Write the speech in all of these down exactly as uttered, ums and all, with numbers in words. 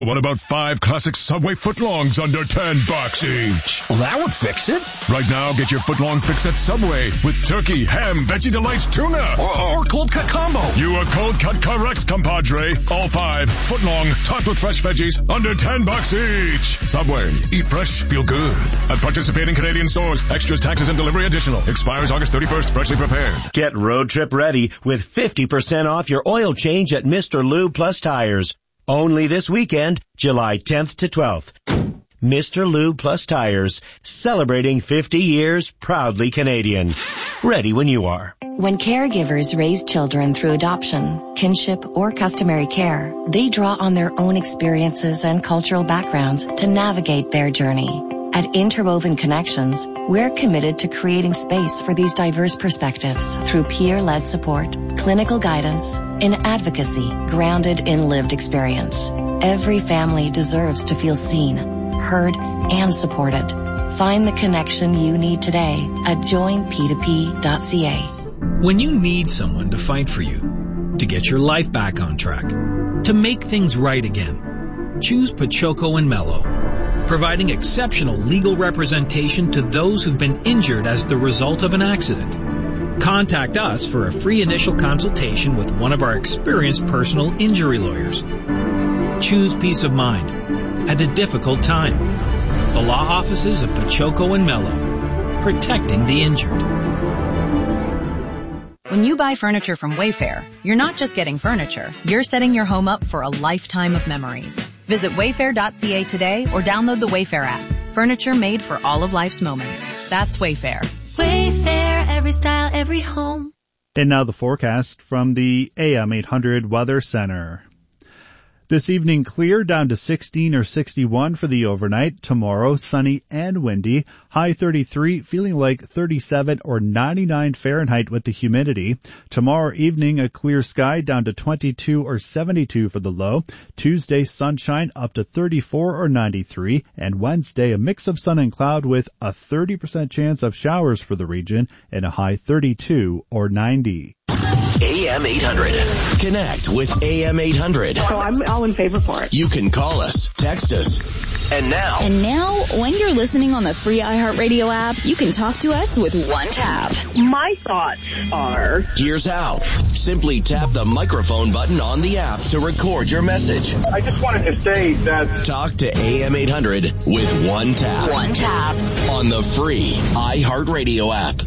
What about five classic Subway footlongs under ten bucks each? Well, that would fix it. Right now, get your footlong fix at Subway with turkey, ham, veggie delights, tuna. Or, or cold cut combo. You are cold cut correct, compadre. All five footlong, topped with fresh veggies, under ten bucks each. Subway. Eat fresh, feel good. At participating Canadian stores. Extras, taxes, and delivery additional. Expires August thirty-first. Freshly prepared. Get road trip ready with fifty percent off your oil change at Mister Lube Plus Tires. Only this weekend, July tenth to twelfth. Mister Lube Plus Tires, celebrating fifty years, proudly Canadian. Ready when you are. When caregivers raise children through adoption, kinship, or customary care, they draw on their own experiences and cultural backgrounds to navigate their journey. At Interwoven Connections, we're committed to creating space for these diverse perspectives through peer-led support, clinical guidance, and advocacy grounded in lived experience. Every family deserves to feel seen, heard, and supported. Find the connection you need today at join p two p dot c a. When you need someone to fight for you, to get your life back on track, to make things right again, choose Pachoco and Mello, providing exceptional legal representation to those who've been injured as the result of an accident. Contact us for a free initial consultation with one of our experienced personal injury lawyers. Choose peace of mind at a difficult time. The law offices of Pachoco and Mello, protecting the injured. When you buy furniture from Wayfair, you're not just getting furniture, you're setting your home up for a lifetime of memories. Visit wayfair dot c a today or download the Wayfair app. Furniture made for all of life's moments. That's Wayfair. Wayfair, every style, every home. And now the forecast from the A M eight hundred Weather Center. This evening, clear down to sixteen or sixty-one for the overnight. Tomorrow, sunny and windy. High thirty-three, feeling like thirty-seven or ninety-nine Fahrenheit with the humidity. Tomorrow evening, a clear sky down to twenty-two or seventy-two for the low. Tuesday, sunshine up to thirty-four or ninety-three. And Wednesday, a mix of sun and cloud with a thirty percent chance of showers for the region and a high thirty-two or ninety. A M eight hundred. Connect with A M eight hundred. So I'm all in favor for it. You can call us, text us. And now. And now, when you're listening on the free iHeartRadio app, you can talk to us with one tap. My thoughts are... Here's how. Simply tap the microphone button on the app to record your message. I just wanted to say that... Talk to A M eight hundred with one tap. One tap. On the free iHeartRadio app.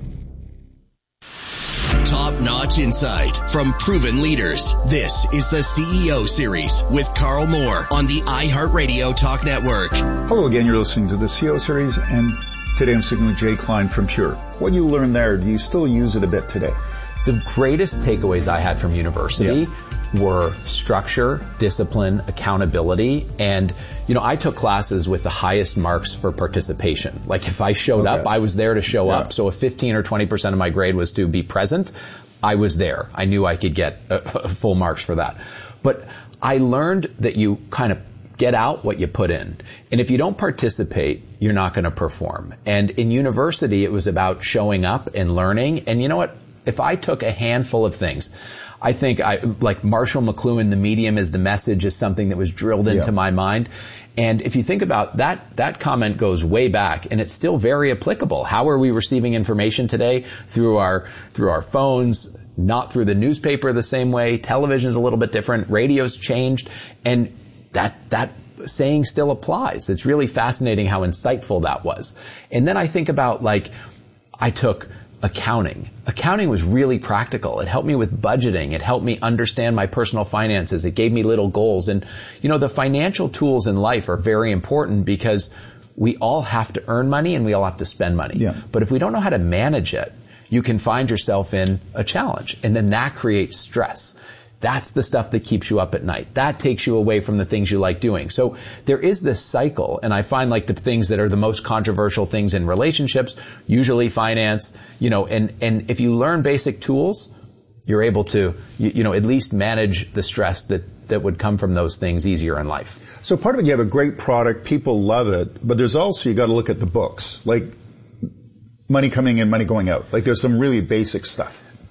Top-notch insight from proven leaders. This is the C E O Series with Carl Moore on the iHeartRadio Talk Network. Hello again, you're listening to the C E O Series, and today I'm speaking with Jay Klein from Pure. What you learned there, do you still use it a bit today? The greatest takeaways I had from university yeah. were structure, discipline, accountability, and you know, I took classes with the highest marks for participation. Like if I showed okay. up, I was there to show yeah. up. So if fifteen or twenty percent of my grade was to be present, I was there. I knew I could get uh, full marks for that. But I learned that you kind of get out what you put in. And if you don't participate, you're not going to perform. And in university, it was about showing up and learning. And you know what? If I took a handful of things, I think I, like Marshall McLuhan, the medium is the message is something that was drilled into yeah. my mind. And if you think about that, that comment goes way back and it's still very applicable. How are we receiving information today? Through our, through our phones, not through the newspaper the same way. Television's a little bit different. Radio's changed. And that, that saying still applies. It's really fascinating how insightful that was. And then I think about like, I took accounting. Accounting was really practical. It helped me with budgeting. It helped me understand my personal finances. It gave me little goals. And, you know, the financial tools in life are very important because we all have to earn money and we all have to spend money. Yeah. But if we don't know how to manage it, you can find yourself in a challenge. And then that creates stress. That's the stuff that keeps you up at night. That takes you away from the things you like doing. So there is this cycle, and I find like the things that are the most controversial things in relationships, usually finance, you know, and, and if you learn basic tools, you're able to, you, you know, at least manage the stress that, that would come from those things easier in life. So part of it, you have a great product, people love it, but there's also, you got to look at the books, like money coming in, money going out. Like there's some really basic stuff.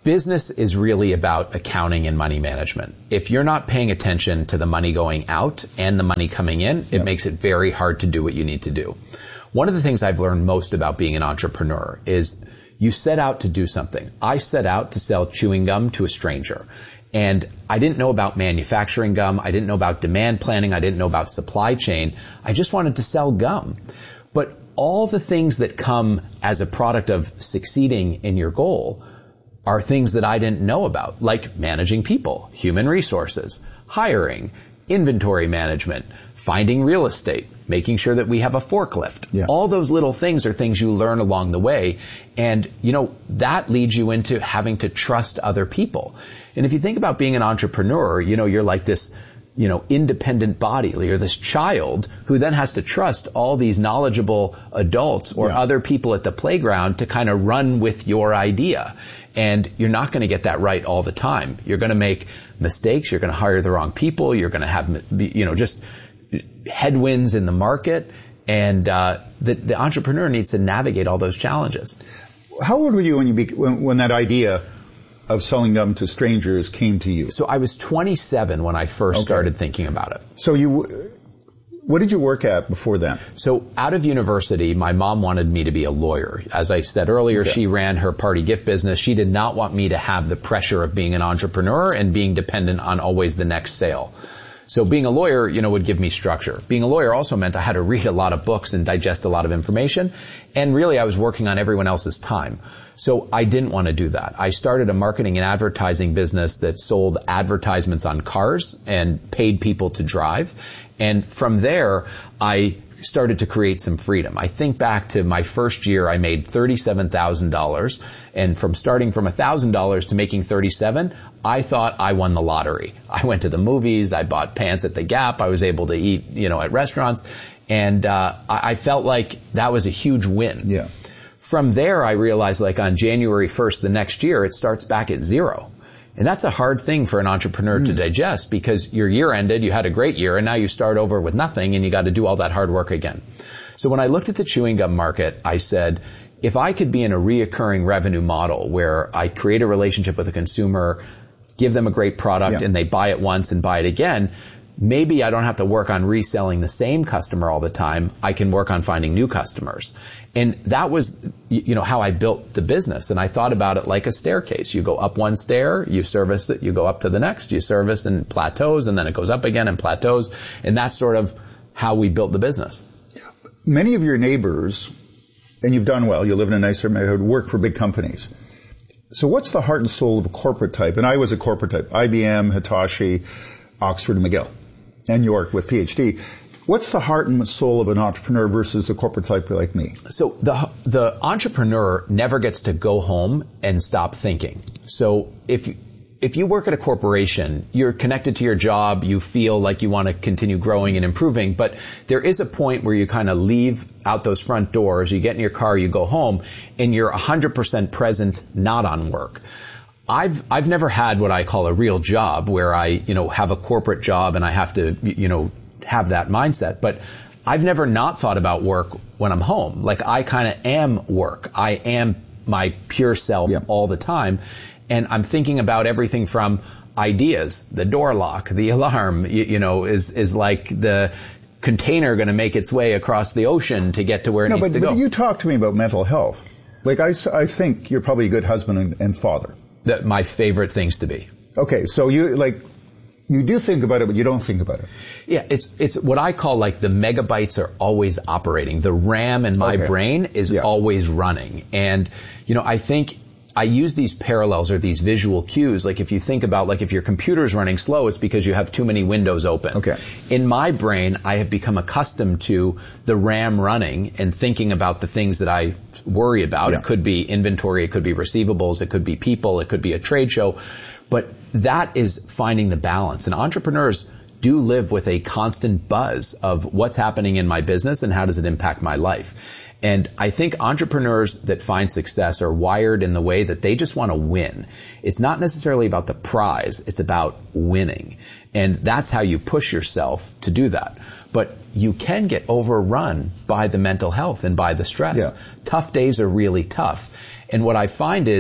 business is really about accounting and money management. If you're not paying attention to the money going out and the money coming in, it yep. makes it very hard to do what you need to do. One of the things I've learned most about being an entrepreneur is you set out to do something. I set out to sell chewing gum to a stranger. And I didn't know about manufacturing gum. I didn't know about demand planning. I didn't know about supply chain. I just wanted to sell gum. But all the things that come as a product of succeeding in your goal are things that I didn't know about, like managing people, human resources, hiring, inventory management, finding real estate, making sure that we have a forklift. Yeah. All those little things are things you learn along the way. And, you know, that leads you into having to trust other people. And if you think about being an entrepreneur, you know, you're like this, you know, independent body. You're this child who then has to trust all these knowledgeable adults or yeah. other people at the playground to kind of run with your idea. And you're not going to get that right all the time. You're going to make mistakes. You're going to hire the wrong people. You're going to have, you know, just headwinds in the market. And uh, the, the entrepreneur needs to navigate all those challenges. How old were you when you be, when, when that idea of selling them to strangers came to you? So I was twenty-seven when I first okay. started thinking about it. So you, what did you work at before then? So out of university, my mom wanted me to be a lawyer. As I said earlier, okay. she ran her party gift business. She did not want me to have the pressure of being an entrepreneur and being dependent on always the next sale. So being a lawyer, you know, would give me structure. Being a lawyer also meant I had to read a lot of books and digest a lot of information. And really I was working on everyone else's time. So I didn't want to do that. I started a marketing and advertising business that sold advertisements on cars and paid people to drive. And from there, I started to create some freedom. I think back to my first year, I made thirty-seven thousand dollars. And from starting from one thousand dollars to making thirty-seven, I thought I won the lottery. I went to the movies. I bought pants at the Gap. I was able to eat, you know, at restaurants. And uh I felt like that was a huge win. Yeah. From there, I realized like on January first the next year, it starts back at zero. And that's a hard thing for an entrepreneur mm. to digest because your year ended, you had a great year, and now you start over with nothing and you got to do all that hard work again. So when I looked at the chewing gum market, I said, if I could be in a reoccurring revenue model where I create a relationship with a consumer, give them a great product yeah. and they buy it once and buy it again, maybe I don't have to work on reselling the same customer all the time. I can work on finding new customers. And that was, you know, how I built the business. And I thought about it like a staircase. You go up one stair, you service it, you go up to the next, you service and plateaus, and then it goes up again and plateaus. And that's sort of how we built the business. Many of your neighbors, and you've done well, you live in a nicer neighborhood, work for big companies. So what's the heart and soul of a corporate type? And I was a corporate type. I B M, Hitachi, Oxford and McGill, and York with P H D. What's the heart and soul of an entrepreneur versus a corporate type like me? So the the entrepreneur never gets to go home and stop thinking. So if if you work at a corporation, you're connected to your job, you feel like you want to continue growing and improving, but there is a point where you kind of leave out those front doors, you get in your car, you go home, and you're one hundred percent present, not on work. I've, I've never had what I call a real job where I, you know, have a corporate job and I have to, you know, have that mindset. But I've never not thought about work when I'm home. Like I kind of am work. I am my pure self yep. all the time. And I'm thinking about everything from ideas, the door lock, the alarm, you, you know, is, is like the container going to make its way across the ocean to get to where it no, needs but, to go. But you talk to me about mental health. Like I, I think you're probably a good husband and, and father. That my favorite things to be. Okay, so you like you do think about it, but you don't think about it. Yeah, it's it's what I call like the megabytes are always operating. The RAM in my okay. brain is yeah. always running, and you know I think I use these parallels or these visual cues. Like if you think about like if your computer's running slow, it's because you have too many windows open. Okay. In my brain, I have become accustomed to the RAM running and thinking about the things that I worry about. Yeah. It could be inventory, it could be receivables, it could be people, it could be a trade show. But that is finding the balance. And entrepreneurs do live with a constant buzz of what's happening in my business and how does it impact my life. And I think entrepreneurs that find success are wired in the way that they just want to win. It's not necessarily about the prize, it's about winning. And that's how you push yourself to do that. But you can get overrun by the mental health and by the stress. Yeah. Tough days are really tough. And what I find is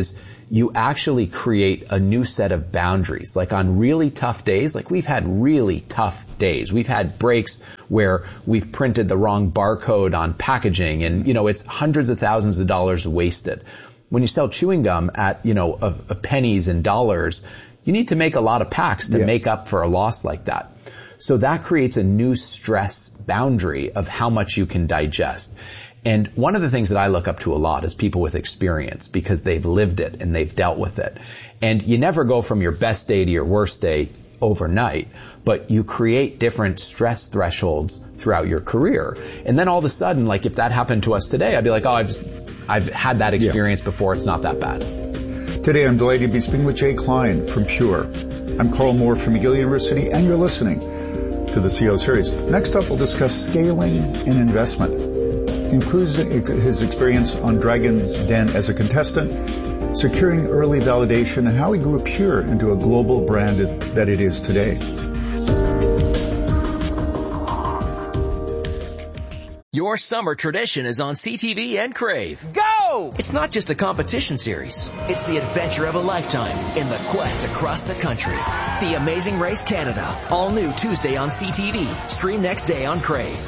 you actually create a new set of boundaries. Like on really tough days, like we've had really tough days. We've had breaks where we've printed the wrong barcode on packaging and, you know, it's hundreds of thousands of dollars wasted. When you sell chewing gum at, you know, of, of pennies and dollars, you need to make a lot of packs to yeah. make up for a loss like that. So that creates a new stress boundary of how much you can digest. And one of the things that I look up to a lot is people with experience because they've lived it and they've dealt with it. And you never go from your best day to your worst day overnight, but you create different stress thresholds throughout your career. And then all of a sudden, like if that happened to us today, I'd be like, oh, I've, I've had that experience yeah. before. It's not that bad. Today, I'm delighted to be speaking with Jay Klein from Pure. I'm Carl Moore from McGill University, and you're listening to the C E O Series. Next up, we'll discuss scaling and investment. Includes his experience on Dragon's Den as a contestant, securing early validation, and how he grew Pure into a global brand that it is today. Your summer tradition is on C T V and Crave. Go! It's not just a competition series. It's the adventure of a lifetime in the quest across the country. The Amazing Race Canada. All new Tuesday on C T V. Stream next day on Crave.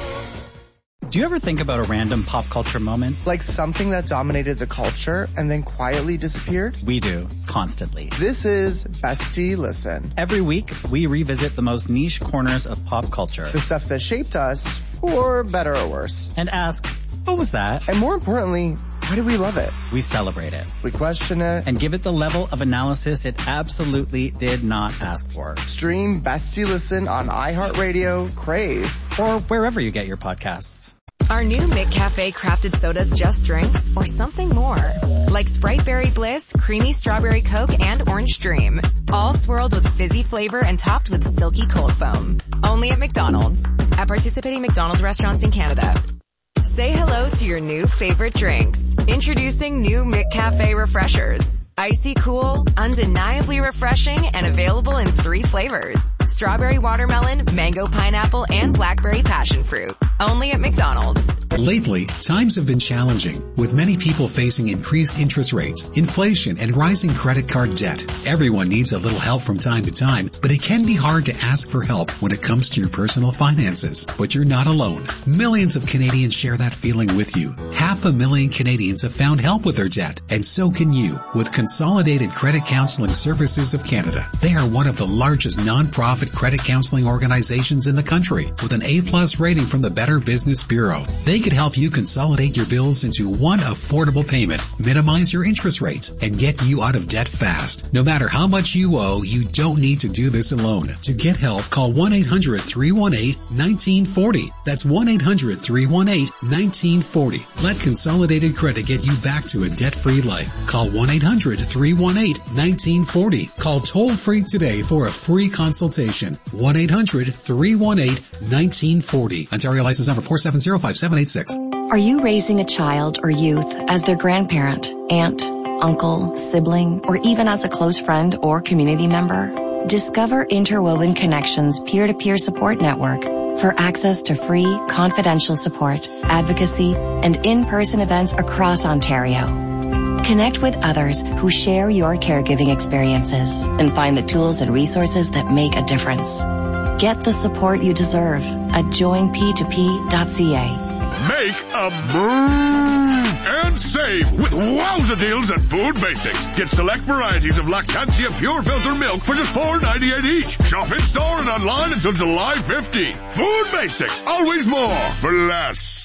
Do you ever think about a random pop culture moment? Like something that dominated the culture and then quietly disappeared? We do, constantly. This is Bestie Listen. Every week, we revisit the most niche corners of pop culture. The stuff that shaped us, for better or worse. And ask, what was that? And more importantly, why do we love it? We celebrate it. We question it. And give it the level of analysis it absolutely did not ask for. Stream Bestie Listen on iHeartRadio, Crave, or wherever you get your podcasts. Are new McCafe crafted sodas just drinks or something more? Like Sprite Berry Bliss, Creamy Strawberry Coke, and Orange Dream. All swirled with fizzy flavor and topped with silky cold foam. Only at McDonald's. At participating McDonald's restaurants in Canada. Say hello to your new favorite drinks. Introducing new McCafe Refreshers. Icy cool, undeniably refreshing, and available in three flavors. Strawberry watermelon, mango pineapple, and blackberry passion fruit. Only at McDonald's. Lately, times have been challenging, with many people facing increased interest rates, inflation, and rising credit card debt. Everyone needs a little help from time to time, but it can be hard to ask for help when it comes to your personal finances. But you're not alone. Millions of Canadians share that feeling with you. Half a million Canadians have found help with their debt, and so can you, with Consolidated Credit Counseling Services of Canada. They are one of the largest non-profit credit counseling organizations in the country, with an A-plus rating from the Better Business Bureau. They could help you consolidate your bills into one affordable payment, minimize your interest rates, and get you out of debt fast. No matter how much you owe, you don't need to do this alone. To get help, call one eight hundred, three one eight, one nine four zero. That's one eight hundred, three one eight, one nine four zero. Let Consolidated Credit get you back to a debt-free life. Call one eight hundred, three one eight, one nine four zero. Call toll-free today for a free consultation. one eight hundred, three one eight, one nine four zero. Ontario license number four seven zero five seven eight six. Are you raising a child or youth as their grandparent, aunt, uncle, sibling, or even as a close friend or community member? Discover Interwoven Connections peer-to-peer support network for access to free, confidential support, advocacy, and in-person events across Ontario. Connect with others who share your caregiving experiences and find the tools and resources that make a difference. Get the support you deserve at join p two p dot c a. Make a move and save with wowza deals at Food Basics. Get select varieties of Lactantia Pure Filter Milk for just four ninety-eight each. Shop in store and online until July fifteenth. Food Basics, always more for less.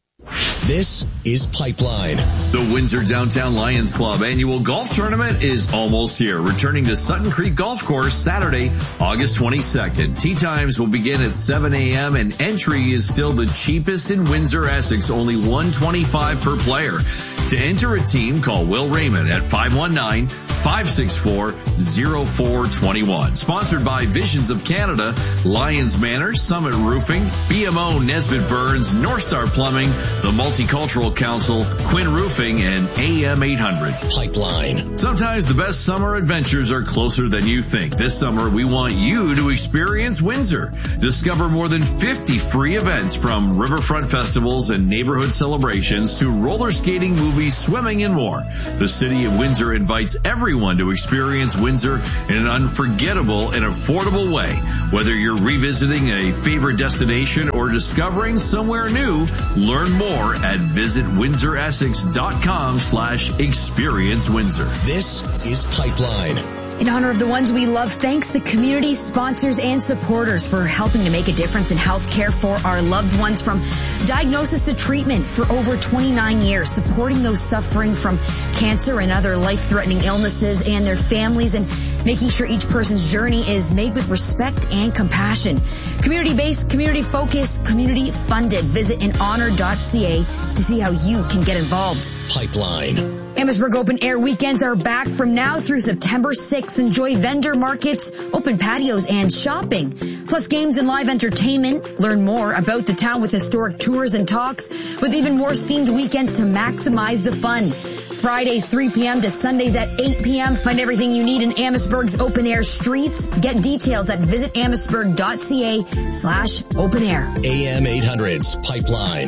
This is Pipeline. The Windsor Downtown Lions Club annual golf tournament is almost here, returning to Sutton Creek Golf Course Saturday, August twenty-second. Tee times will begin at seven a.m. and entry is still the cheapest in Windsor, Essex, only one hundred twenty-five dollars per player. To enter a team, call Will Raymond at five one nine, five six four, zero four two one. Sponsored by Visions of Canada, Lions Manor, Summit Roofing, B M O Nesbitt Burns, North Star Plumbing, the Multicultural Council, Quinn Roofing, and A M eight hundred. Pipeline. Sometimes the best summer adventures are closer than you think. This summer, we want you to experience Windsor. Discover more than fifty free events, from riverfront festivals and neighborhood celebrations to roller skating, movies, swimming, and more. The City of Windsor invites everyone to experience Windsor in an unforgettable and affordable way. Whether you're revisiting a favorite destination or discovering somewhere new, learn more at visit windsor essex dot com slash experience Windsor. This is Pipeline. In honor of the ones we love, thanks the community, sponsors, and supporters for helping to make a difference in health care for our loved ones, from diagnosis to treatment for over twenty-nine years, supporting those suffering from cancer and other life-threatening illnesses and their families, and making sure each person's journey is made with respect and compassion. Community-based, community-focused, community-funded. Visit in honor dot c a to see how you can get involved. Pipeline. Amherstburg Open Air weekends are back from now through September sixth. Enjoy vendor markets, open patios, and shopping. Plus games and live entertainment. Learn more about the town with historic tours and talks, with even more themed weekends to maximize the fun. Fridays three p.m. to Sundays at eight p.m. Find everything you need in Amherstburg's open air streets. Get details at visit amherstburg dot c a slash open air. A M eight hundred's Pipeline.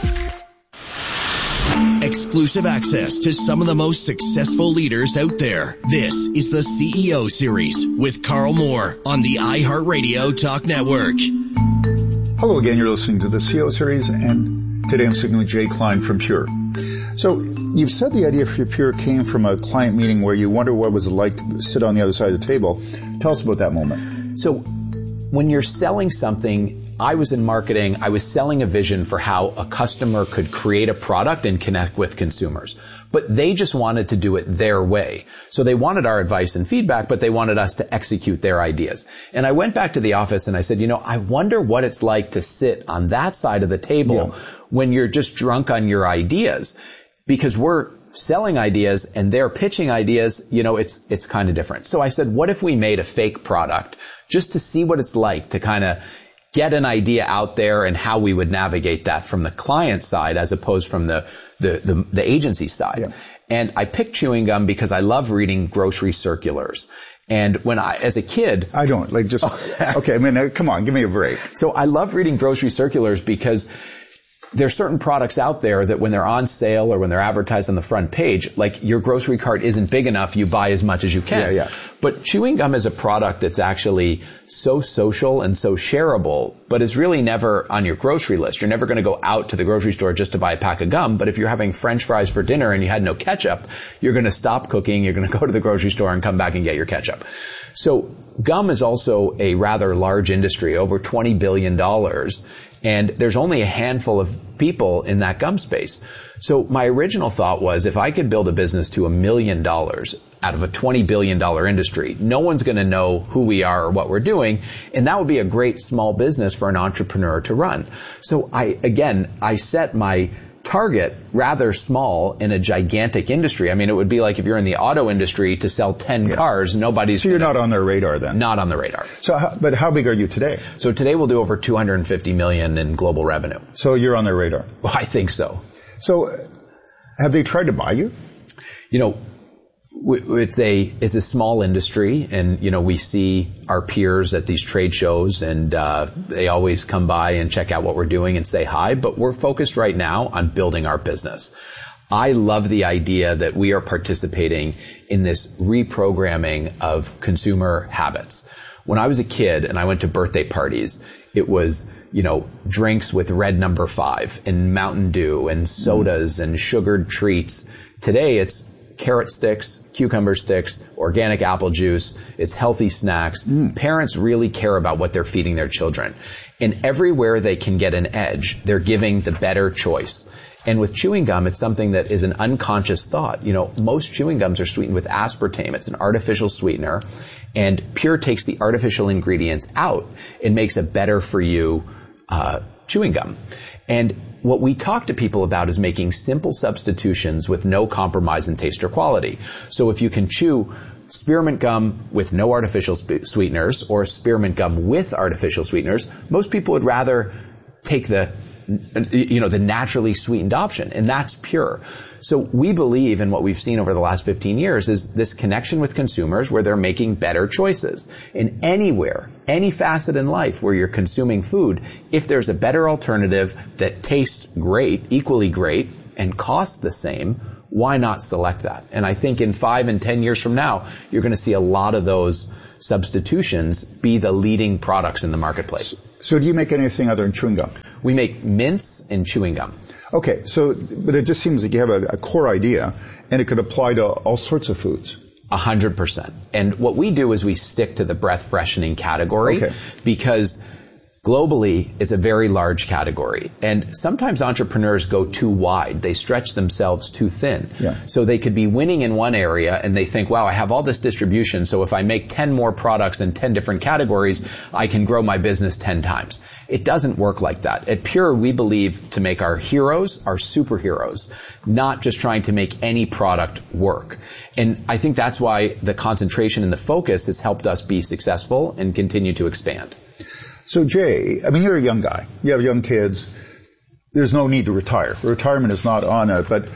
Exclusive access to some of the most successful leaders out there. This is the C E O Series with Carl Moore on the iHeartRadio Talk Network. Hello again, you're listening to the C E O Series, and today I'm speaking with Jay Klein from Pure. So you've said the idea for Pure came from a client meeting where you wonder what it was like to sit on the other side of the table. Tell us about that moment. So when you're selling something, I was in marketing, I was selling a vision for how a customer could create a product and connect with consumers. But they just wanted to do it their way. So they wanted our advice and feedback, but they wanted us to execute their ideas. And I went back to the office and I said, you know, I wonder what it's like to sit on that side of the table yeah. when you're just drunk on your ideas. Because we're selling ideas and they're pitching ideas, you know, it's, it's kind of different. So I said, what if we made a fake product just to see what it's like to kind of get an idea out there and how we would navigate that from the client side as opposed from the, the, the, the agency side. Yeah. And I picked chewing gum because I love reading grocery circulars. And when I, as a kid... I don't, like just, okay, I mean, come on, give me a break. So I love reading grocery circulars because there's certain products out there that when they're on sale or when they're advertised on the front page, like your grocery cart isn't big enough, you buy as much as you can. Yeah, yeah. But chewing gum is a product that's actually so social and so shareable, but is really never on your grocery list. You're never going to go out to the grocery store just to buy a pack of gum, but if you're having French fries for dinner and you had no ketchup, you're going to stop cooking, you're going to go to the grocery store and come back and get your ketchup. So gum is also a rather large industry, over twenty billion dollars. And there's only a handful of people in that gum space. So my original thought was if I could build a business to a million dollars out of a twenty billion dollars industry, no one's going to know who we are or what we're doing. And that would be a great small business for an entrepreneur to run. So I, again, I set my target rather small in a gigantic industry. I mean, it would be like if you're in the auto industry to sell ten yeah. cars, nobody's... So you're not on their radar then? Not on the radar. So, how, but how big are you today? So today we'll do over two hundred fifty million in global revenue. So you're on their radar? Well, I think so. So have they tried to buy you? You know, it's a, it's a small industry, and, you know, we see our peers at these trade shows, and, uh, they always come by and check out what we're doing and say hi, but we're focused right now on building our business. I love the idea that we are participating in this reprogramming of consumer habits. When I was a kid and I went to birthday parties, it was, you know, drinks with red number five and Mountain Dew and sodas and sugared treats. Today it's carrot sticks, cucumber sticks, organic apple juice. It's healthy snacks. Mm. Parents really care about what they're feeding their children. And everywhere they can get an edge, they're giving the better choice. And with chewing gum, it's something that is an unconscious thought. You know, most chewing gums are sweetened with aspartame. It's an artificial sweetener. And Pure takes the artificial ingredients out and makes a better for you uh chewing gum. And what we talk to people about is making simple substitutions with no compromise in taste or quality. So if you can chew spearmint gum with no artificial sweeteners or spearmint gum with artificial sweeteners, most people would rather take the you know, the naturally sweetened option, and that's pure. So we believe in what we've seen over the last fifteen years is this connection with consumers where they're making better choices. And anywhere, any facet in life where you're consuming food, if there's a better alternative that tastes great, equally great, and costs the same, why not select that? And I think in five and ten years from now, you're going to see a lot of those substitutions be the leading products in the marketplace. So do you make anything other than chewing gum? We make mints and chewing gum. Okay, so, but it just seems like you have a, a core idea, and it could apply to all sorts of foods. A hundred percent. And what we do is we stick to the breath freshening category okay. because globally it's a very large category. And sometimes entrepreneurs go too wide. They stretch themselves too thin. Yeah. So they could be winning in one area and they think, wow, I have all this distribution, so if I make ten more products in ten different categories, I can grow my business ten times. It doesn't work like that. At Pure, we believe to make our heroes our superheroes, not just trying to make any product work. And I think that's why the concentration and the focus has helped us be successful and continue to expand. So Jay, I mean, you're a young guy. You have young kids. There's no need to retire. Retirement is not on it, but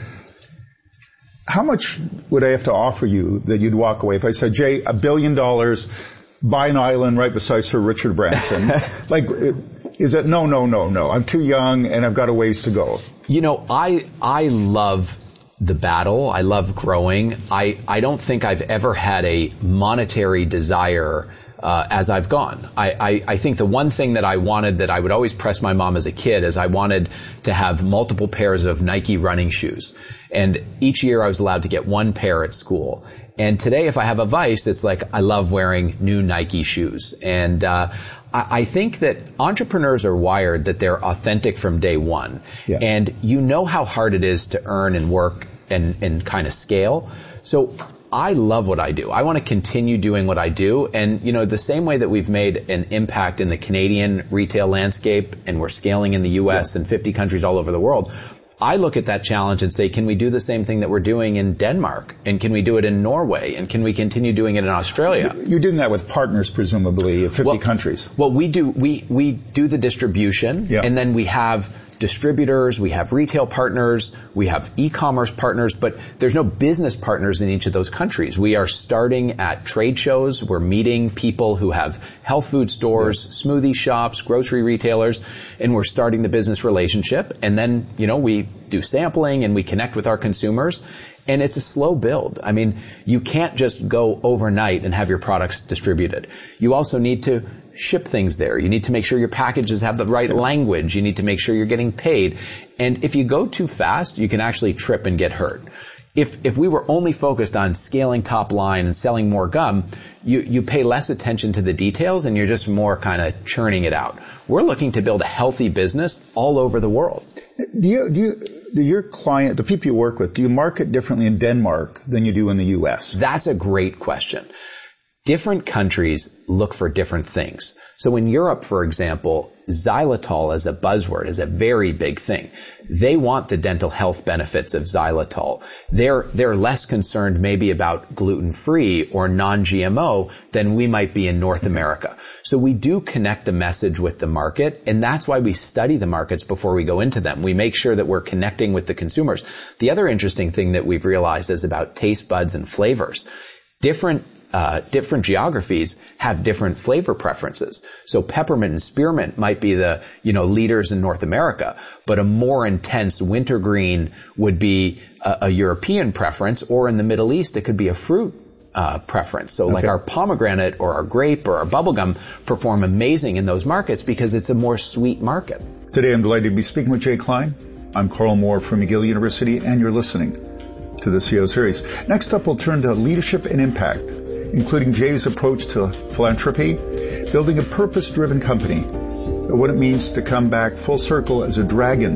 how much would I have to offer you that you'd walk away? If I said, Jay, a billion dollars, buy an island right beside Sir Richard Branson, like, is it no, no, no, no, I'm too young and I've got a ways to go? You know, I, I love the battle. I love growing. I, I don't think I've ever had a monetary desire Uh, as I've gone. I, I, I think the one thing that I wanted that I would always press my mom as a kid is I wanted to have multiple pairs of Nike running shoes. And each year I was allowed to get one pair at school. And today if I have a vice, it's like I love wearing new Nike shoes. And uh, I, I think that entrepreneurs are wired that they're authentic from day one. Yeah. And you know how hard it is to earn and work and, and kind of scale. So I love what I do. I want to continue doing what I do. And, you know, the same way that we've made an impact in the Canadian retail landscape and we're scaling in the U S yeah. and fifty countries all over the world, I look at that challenge and say, can we do the same thing that we're doing in Denmark? And can we do it in Norway? And can we continue doing it in Australia? You're doing that with partners, presumably, of fifty well, countries. Well, we do, we, we do the distribution yeah. and then we have distributors, we have retail partners, we have e-commerce partners, but there's no business partners in each of those countries. We are starting at trade shows. We're meeting people who have health food stores, yeah. smoothie shops, grocery retailers, and we're starting the business relationship. And then, you know, we do sampling and we connect with our consumers. And it's a slow build. I mean, you can't just go overnight and have your products distributed. You also need to ship things there. You need to make sure your packages have the right yeah. language. You need to make sure you're getting paid. And if you go too fast, you can actually trip and get hurt. If, if we were only focused on scaling top line and selling more gum, you, you pay less attention to the details and you're just more kind of churning it out. We're looking to build a healthy business all over the world. Do you, do you, do your client, the people you work with, do you market differently in Denmark than you do in the U S? That's a great question. Different countries look for different things. So in Europe, for example, xylitol as a buzzword is a very big thing. They want the dental health benefits of xylitol. They're, they're less concerned maybe about gluten-free or non-G M O than we might be in North America. So we do connect the message with the market, and that's why we study the markets before we go into them. We make sure that we're connecting with the consumers. The other interesting thing that we've realized is about taste buds and flavors. Different Uh, different geographies have different flavor preferences. So peppermint and spearmint might be the, you know, leaders in North America, but a more intense wintergreen would be a, a European preference, or in the Middle East, it could be a fruit uh, preference. So okay. like our pomegranate or our grape or our bubblegum perform amazing in those markets because it's a more sweet market. Today I'm delighted to be speaking with Jay Klein. I'm Carl Moore from McGill University, and you're listening to the C E O Series. Next up, we'll turn to leadership and impact, including Jay's approach to philanthropy, building a purpose-driven company, what it means to come back full circle as a dragon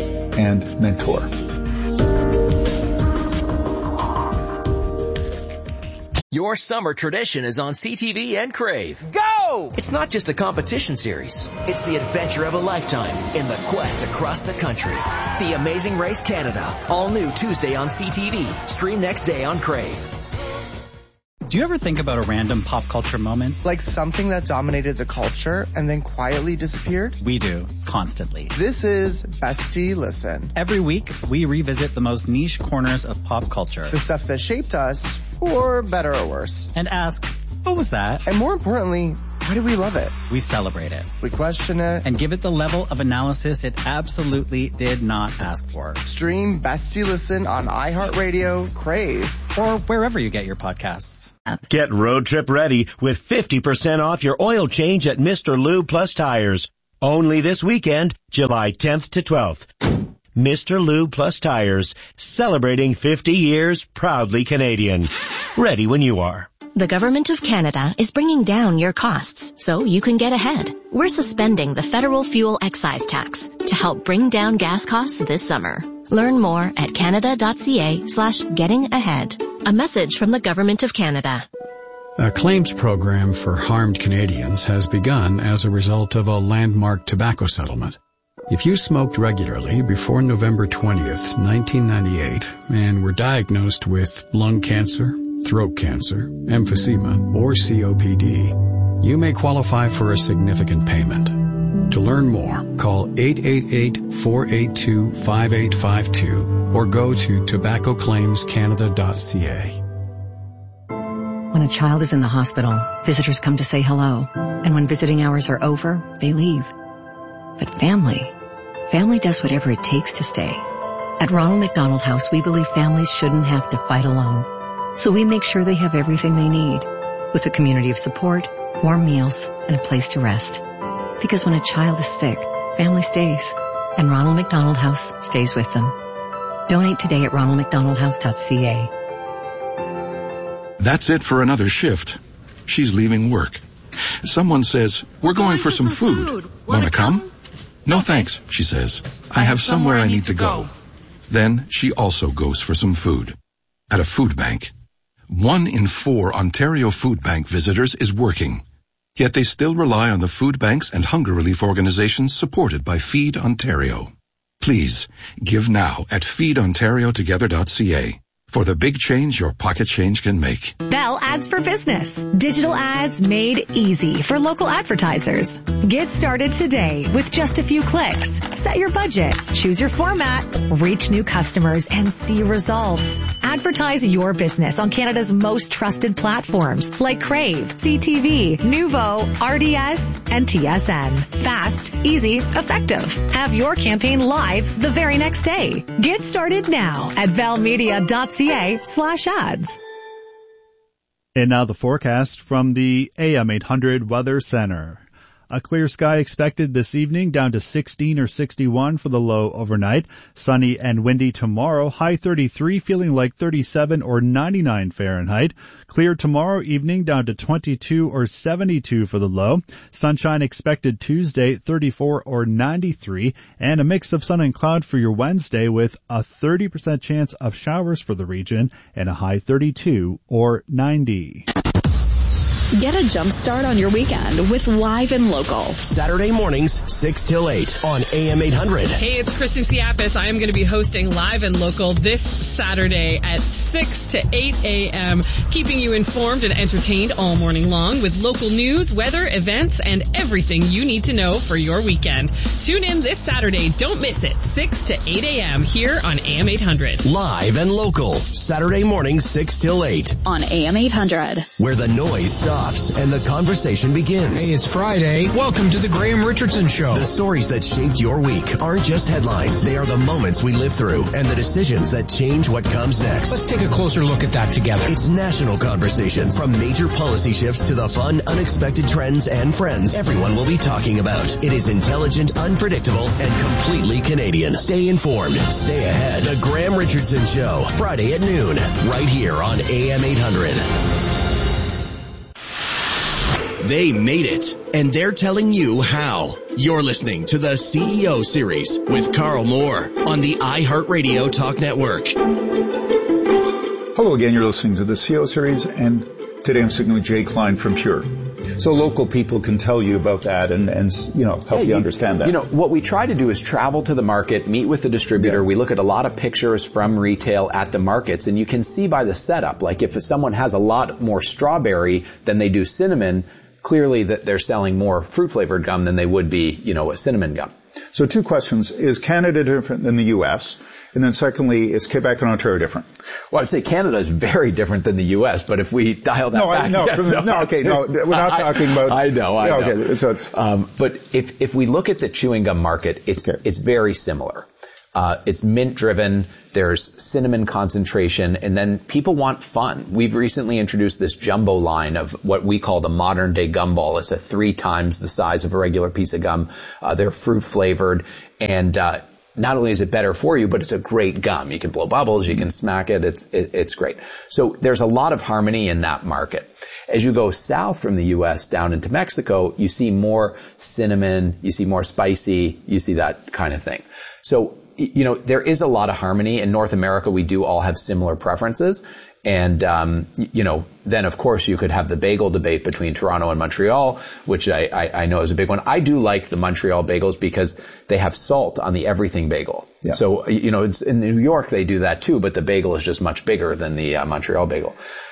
and mentor. Your summer tradition is on C T V and Crave. Go! It's not just a competition series. It's the adventure of a lifetime in the quest across the country. The Amazing Race Canada. All new Tuesday on C T V. Stream next day on Crave. Do you ever think about a random pop culture moment? Like something that dominated the culture and then quietly disappeared? We do, constantly. This is Bestie Listen. Every week, we revisit the most niche corners of pop culture. The stuff that shaped us, for better or worse. And ask, what was that? And more importantly, why do we love it? We celebrate it. We question it. And give it the level of analysis it absolutely did not ask for. Stream Bestie Listen on iHeartRadio, Crave, or wherever you get your podcasts. Get road trip ready with fifty percent off your oil change at Mister Lube Plus Tires. Only this weekend, July tenth to twelfth. Mister Lube Plus Tires, celebrating fifty years, proudly Canadian. Ready when you are. The Government of Canada is bringing down your costs so you can get ahead. We're suspending the federal fuel excise tax to help bring down gas costs this summer. Learn more at canada.ca slash getting ahead. A message from the Government of Canada. A claims program for harmed Canadians has begun as a result of a landmark tobacco settlement. If you smoked regularly before November twentieth, nineteen ninety-eight, and were diagnosed with lung cancer, throat cancer, emphysema, or C O P D, you may qualify for a significant payment. To learn more, call eight eight eight, four eight two, five eight five two or go to tobacco claims canada dot c a. When a child is in the hospital, visitors come to say hello, and when visiting hours are over, they leave. But family, family does whatever it takes to stay. At Ronald McDonald House, we believe families shouldn't have to fight alone. So we make sure they have everything they need, with a community of support, warm meals, and a place to rest. Because when a child is sick, family stays, and Ronald McDonald House stays with them. Donate today at ronald mcdonald house dot c a. That's it for another shift. She's leaving work. Someone says, we're going for some food. Wanna come? No thanks, she says. I have somewhere I need to go. Then she also goes for some food. At a food bank. One in four Ontario Food Bank visitors is working. Yet they still rely on the food banks and hunger relief organizations supported by Feed Ontario. Please, give now at feed ontario together dot c a for the big change your pocket change can make. Bell Ads for Business. Digital ads made easy for local advertisers. Get started today with just a few clicks. Set your budget, choose your format, reach new customers, and see results. Advertise your business on Canada's most trusted platforms like Crave, C T V, Nuvo, R D S, and T S N. Fast, easy, effective. Have your campaign live the very next day. Get started now at bell media dot c a slash ads. And now the forecast from the A M eight hundred Weather Center. A clear sky expected this evening, down to sixteen or sixty-one for the low overnight. Sunny and windy tomorrow, high thirty-three, feeling like thirty-seven or ninety-nine Fahrenheit. Clear tomorrow evening, down to twenty-two or seventy-two for the low. Sunshine expected Tuesday, thirty-four or ninety-three. And a mix of sun and cloud for your Wednesday, with a thirty percent chance of showers for the region and a high thirty-two or ninety. Get a jump start on your weekend with Live and Local. Saturday mornings, six till eight on A M eight hundred. Hey, it's Kristen Siapis. I am going to be hosting Live and Local this Saturday at six to eight a.m., keeping you informed and entertained all morning long with local news, weather, events, and everything you need to know for your weekend. Tune in this Saturday. Don't miss it. six to eight a.m. here on A M eight hundred. Live and Local. Saturday mornings, six till eight on A M eight hundred. Where the noise stops and the conversation begins. Hey, it's Friday. Welcome to the Graham Richardson Show. The stories that shaped your week aren't just headlines. They are the moments we live through and the decisions that change what comes next. Let's take a closer look at that together. It's national conversations, from major policy shifts to the fun, unexpected trends and friends everyone will be talking about. It is intelligent, unpredictable, and completely Canadian. Stay informed. Stay ahead. The Graham Richardson Show, Friday at noon, right here on A M eight hundred. They made it, and they're telling you how. You're listening to the C E O Series with Carl Moore on the iHeartRadio Talk Network. Hello again, you're listening to the C E O Series, and today I'm speaking with Jay Klein from Pure. So local people can tell you about that and, and you know, help yeah, you, you understand that. You know, what we try to do is travel to the market, meet with the distributor. Yeah. We look at a lot of pictures from retail at the markets, and you can see by the setup, like if someone has a lot more strawberry than they do cinnamon, clearly that they're selling more fruit-flavored gum than they would be, you know, a cinnamon gum. So two questions. Is Canada different than the U S? And then secondly, is Quebec and Ontario different? Well, I'd say Canada is very different than the U S, but if we dial that no, back... I, no, yes, no, no, okay, no, we're not I, talking about... I know, I yeah, know. Okay, so it's... Um, but if, if we look at the chewing gum market, it's, okay. it's very similar. Uh, it's mint-driven, there's cinnamon concentration, and then people want fun. We've recently introduced this jumbo line of what we call the modern-day gumball. It's a three times the size of a regular piece of gum. Uh, they're fruit-flavored, and uh, not only is it better for you, but it's a great gum. You can blow bubbles, you can smack it, it's it, it's great. So there's a lot of harmony in that market. As you go south from the U S down into Mexico, you see more cinnamon, you see more spicy, you see that kind of thing. So, you know, there is a lot of harmony. In North America, we do all have similar preferences. And, um, you know, then of course you could have the bagel debate between Toronto and Montreal, which I, I, I know is a big one. I do like the Montreal bagels because they have salt on the everything bagel. Yeah. So, you know, it's, in New York they do that too, but the bagel is just much bigger than the uh, Montreal bagel.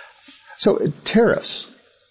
So uh, tariffs.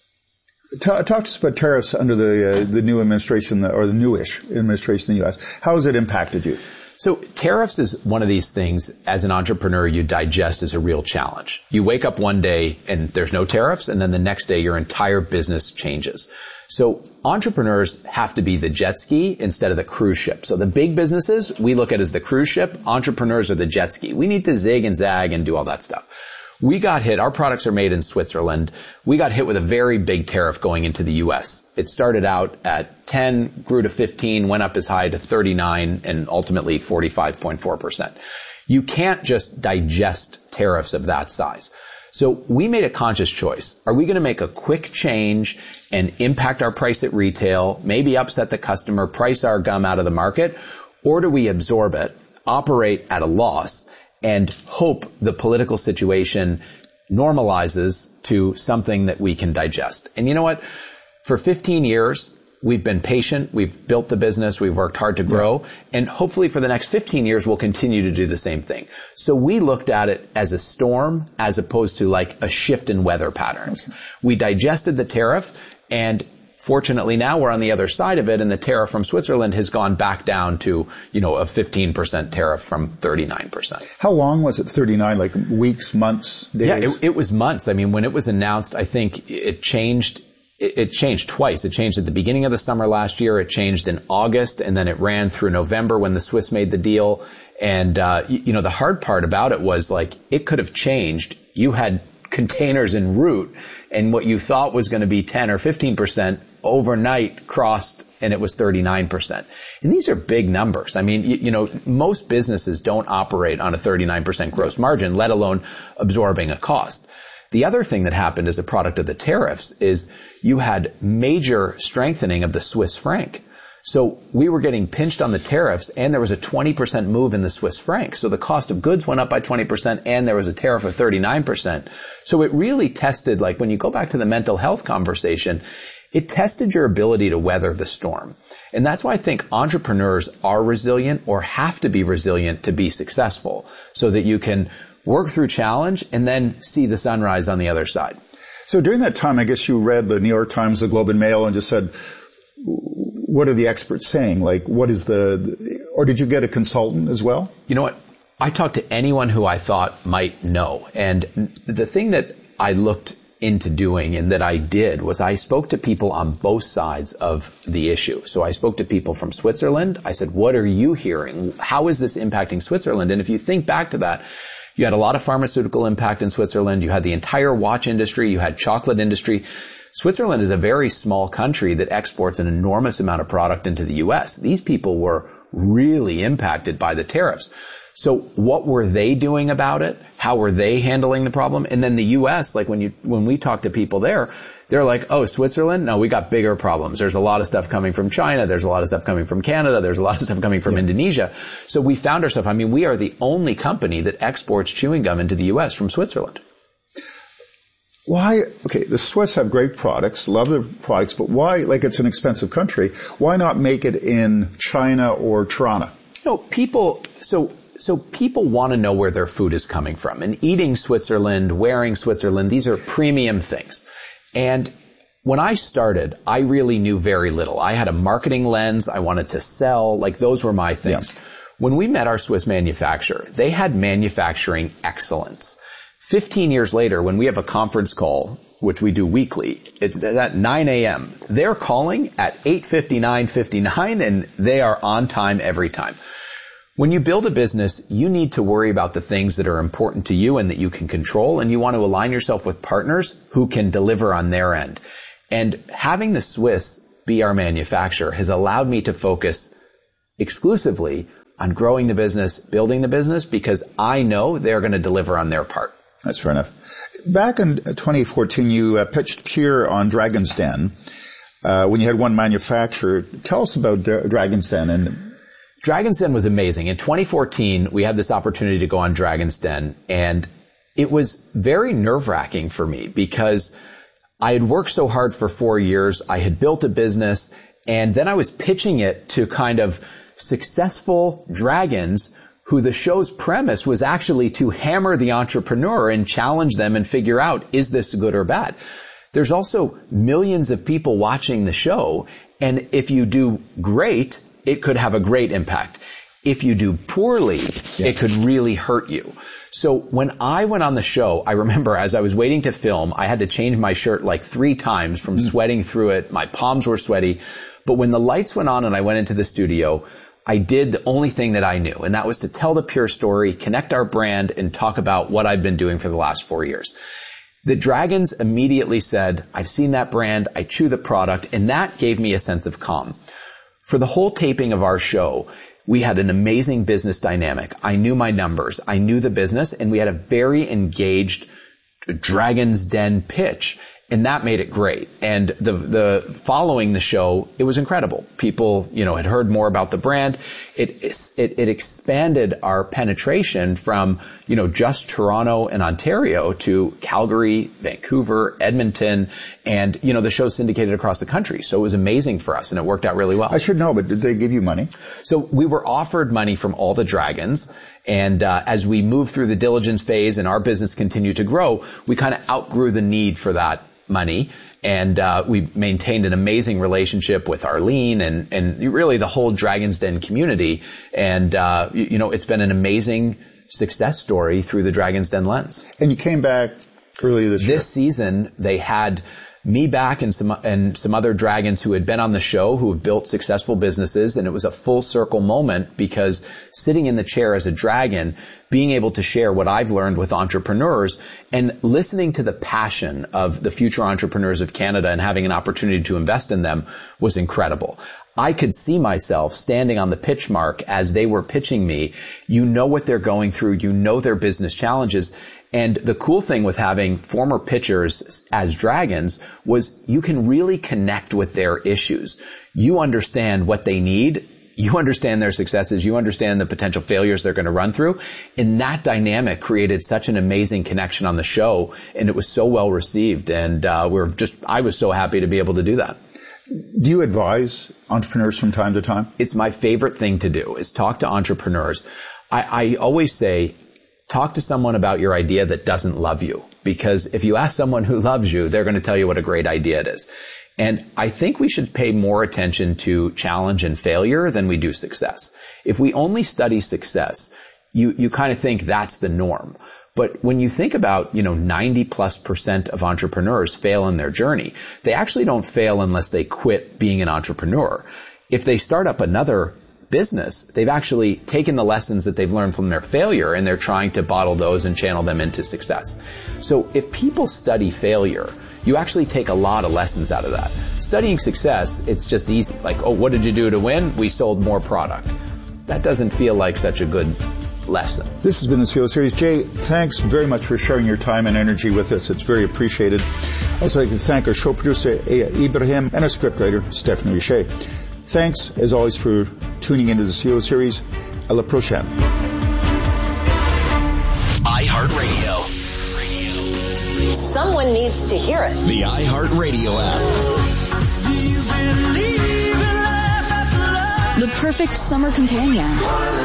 Talk, talk to us about tariffs under the uh, the new administration, or the newish administration in the U S. How has it impacted you? So tariffs is one of these things, as an entrepreneur, you digest as a real challenge. You wake up one day and there's no tariffs, and then the next day your entire business changes. So entrepreneurs have to be the jet ski instead of the cruise ship. So the big businesses we look at as the cruise ship. Entrepreneurs are the jet ski. We need to zig and zag and do all that stuff. We got hit, our products are made in Switzerland. We got hit with a very big tariff going into the U S. It started out at ten, grew to fifteen, went up as high to thirty-nine, and ultimately forty-five point four percent. You can't just digest tariffs of that size. So we made a conscious choice. Are we going to make a quick change and impact our price at retail, maybe upset the customer, price our gum out of the market, or do we absorb it, operate at a loss, and hope the political situation normalizes to something that we can digest? And you know what? For fifteen years, we've been patient. We've built the business. We've worked hard to grow. Yeah. And hopefully for the next fifteen years, we'll continue to do the same thing. So we looked at it as a storm as opposed to like a shift in weather patterns. We digested the tariff, and fortunately now we're on the other side of it, and the tariff from Switzerland has gone back down to, you know, a fifteen percent tariff from thirty-nine percent. How long was it, thirty-nine? Like weeks, months, days? Yeah, it, it was months. I mean, when it was announced, I think it changed, it, it changed twice. It changed at the beginning of the summer last year. It changed in August, and then it ran through November when the Swiss made the deal. And, uh, you, you know, the hard part about it was like, it could have changed. You had containers en route, and what you thought was going to be ten or fifteen percent overnight crossed, and it was thirty-nine percent. And these are big numbers. I mean, you, you know, most businesses don't operate on a thirty-nine percent gross margin, let alone absorbing a cost. The other thing that happened as a product of the tariffs is you had major strengthening of the Swiss franc. So we were getting pinched on the tariffs, and there was a twenty percent move in the Swiss franc. So the cost of goods went up by twenty percent, and there was a tariff of thirty-nine percent. So it really tested, like when you go back to the mental health conversation, it tested your ability to weather the storm. And that's why I think entrepreneurs are resilient, or have to be resilient to be successful, so that you can work through challenge and then see the sunrise on the other side. So during that time, I guess you read the New York Times, the Globe and Mail, and just said, what are the experts saying? Like, what is the, or did you get a consultant as well? You know what? I talked to anyone who I thought might know. And the thing that I looked into doing, and that I did, was I spoke to people on both sides of the issue. So I spoke to people from Switzerland. I said, what are you hearing? How is this impacting Switzerland? And if you think back to that, you had a lot of pharmaceutical impact in Switzerland. You had the entire watch industry. You had chocolate industry. Switzerland is a very small country that exports an enormous amount of product into the U S. These people were really impacted by the tariffs. So what were they doing about it? How were they handling the problem? And then the U S, like when you, when we talk to people there, they're like, oh, Switzerland? No, we got bigger problems. There's a lot of stuff coming from China. There's a lot of stuff coming from Canada. There's a lot of stuff coming from yeah. Indonesia. So we found ourselves, I mean, we are the only company that exports chewing gum into the U S from Switzerland. Why, okay, the Swiss have great products, love their products, but why, like it's an expensive country, why not make it in China or Tirana? No, people, so, so people want to know where their food is coming from. And eating Switzerland, wearing Switzerland, these are premium things. And when I started, I really knew very little. I had a marketing lens. I wanted to sell. Like those were my things. Yeah. When we met our Swiss manufacturer, they had manufacturing excellence. Fifteen years later, when we have a conference call, which we do weekly, it's at nine a.m., they're calling at eight fifty-nine fifty-nine, and they are on time every time. When you build a business, you need to worry about the things that are important to you and that you can control, and you want to align yourself with partners who can deliver on their end. And having the Swiss be our manufacturer has allowed me to focus exclusively on growing the business, building the business, because I know they're going to deliver on their part. That's fair enough. Back in twenty fourteen, you uh, pitched Pure on Dragon's Den uh, when you had one manufacturer. Tell us about Dra- Dragon's Den. And Dragon's Den was amazing. In twenty fourteen, we had this opportunity to go on Dragon's Den, and it was very nerve-wracking for me because I had worked so hard for four years. I had built a business, and then I was pitching it to kind of successful dragons who the show's premise was actually to hammer the entrepreneur and challenge them and figure out, is this good or bad? There's also millions of people watching the show, and if you do great, it could have a great impact. If you do poorly, yeah. it could really hurt you. So when I went on the show, I remember as I was waiting to film, I had to change my shirt like three times from mm. sweating through it. My palms were sweaty. But when the lights went on and I went into the studio, I did the only thing that I knew, and that was to tell the Pure story, connect our brand, and talk about what I've been doing for the last four years. The Dragons immediately said, I've seen that brand, I chew the product, and that gave me a sense of calm. For the whole taping of our show, we had an amazing business dynamic. I knew my numbers, I knew the business, and we had a very engaged Dragon's Den pitch. And that made it great. And the, the, following the show, it was incredible. People, you know, had heard more about the brand. It, it, it expanded our penetration from, you know, just Toronto and Ontario to Calgary, Vancouver, Edmonton, and, you know, the show's syndicated across the country. So it was amazing for us and it worked out really well. I should know, but did they give you money? So we were offered money from all the Dragons. And uh, as we moved through the diligence phase and our business continued to grow, we kind of outgrew the need for that money, and uh we maintained an amazing relationship with Arlene and and really the whole Dragon's Den community, and uh you, you know it's been an amazing success story through the Dragon's Den lens. And you came back earlier this year. This season they had me back and some and some other Dragons who had been on the show who have built successful businesses, and it was a full circle moment because sitting in the chair as a Dragon, being able to share what I've learned with entrepreneurs and listening to the passion of the future entrepreneurs of Canada and having an opportunity to invest in them was incredible. I could see myself standing on the pitch mark as they were pitching me. You know what they're going through. You know their business challenges. And the cool thing with having former pitchers as Dragons was you can really connect with their issues. You understand what they need. You understand their successes. You understand the potential failures they're going to run through. And that dynamic created such an amazing connection on the show. And it was so well received. And uh, we're just, I was so happy to be able to do that. Do you advise entrepreneurs from time to time? It's my favorite thing to do is talk to entrepreneurs. I, I always say, talk to someone about your idea that doesn't love you. Because if you ask someone who loves you, they're going to tell you what a great idea it is. And I think we should pay more attention to challenge and failure than we do success. If we only study success, you, you kind of think that's the norm. But when you think about, you know, ninety plus percent of entrepreneurs fail in their journey, they actually don't fail unless they quit being an entrepreneur. If they start up another business, they've actually taken the lessons that they've learned from their failure and they're trying to bottle those and channel them into success. So if people study failure, you actually take a lot of lessons out of that. Studying success, it's just easy. Like, oh, what did you do to win? We sold more product. That doesn't feel like such a good lesson. This has been the C E O Series. Jay, thanks very much for sharing your time and energy with us. It's very appreciated. I'd also like to thank our show producer, Aya Ibrahim, and our scriptwriter, Stephanie Richer. Thanks, as always, for tuning into the C E O Series. À la prochaine. iHeartRadio. Someone needs to hear it. The iHeartRadio app. The perfect summer companion.